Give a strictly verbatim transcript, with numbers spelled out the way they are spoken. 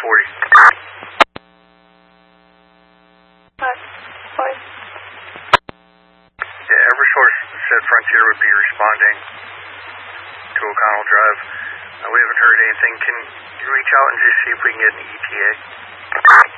forty. What? What? Yeah, Eversource said Frontier would be responding to O'Connell Drive. Uh, we haven't heard anything. Can you reach out and just see if we can get an E T A?